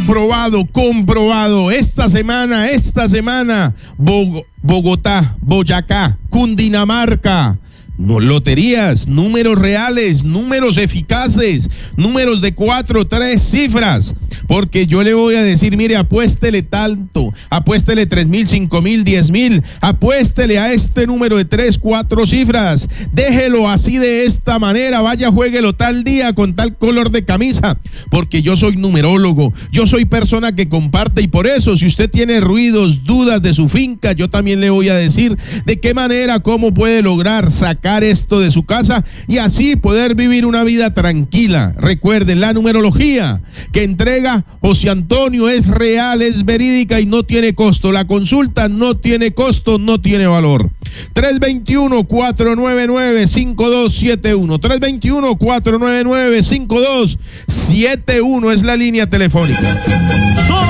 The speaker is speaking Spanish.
comprobado. Esta semana, Bogotá, Boyacá, Cundinamarca. No, loterías, números reales, números eficaces, números de 4, 3 cifras, porque yo le voy a decir, mire, apuéstele tanto, apuéstele 3,000, 5,000, 10,000, apuéstele a este número de 3, 4 cifras, déjelo así de esta manera, vaya, juéguelo tal día con tal color de camisa, porque yo soy numerólogo, yo soy persona que comparte, y por eso, si usted tiene ruidos, dudas de su finca, yo también le voy a decir de qué manera, cómo puede lograr sacar esto de su casa y así poder vivir una vida tranquila. Recuerden, la numerología que entrega José Antonio es real, es verídica y no tiene costo. La consulta no tiene costo, no tiene valor. 321-499-5271. 321-499-5271 es la línea telefónica.